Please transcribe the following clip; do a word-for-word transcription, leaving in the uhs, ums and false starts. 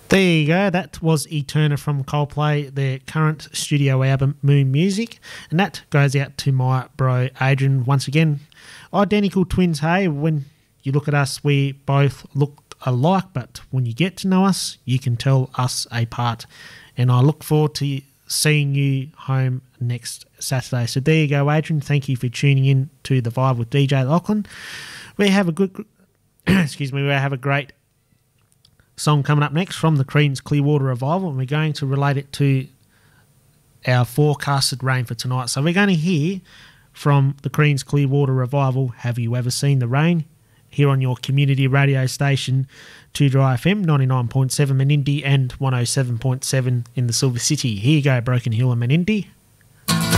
There you go. That was Eterna from Coldplay, their current studio album, Moon Music. And that goes out to my bro, Adrian. Once again, identical twins, hey. When you look at us, we both look alike, but when you get to know us, you can tell us apart. And I look forward to seeing you home next Saturday. So there you go, Adrian. Thank you for tuning in to The Vibe with D J Lachlan. We have a good... excuse me, we have a great song coming up next from the Creedence Clearwater Revival, and we're going to relate it to our forecasted rain for tonight. So we're going to hear from the Creedence Clearwater Revival, Have You Ever Seen the Rain? Here on your community radio station, two Dry F M, ninety-nine point seven Menindee and one oh seven point seven in the Silver City. Here you go, Broken Hill and Menindee.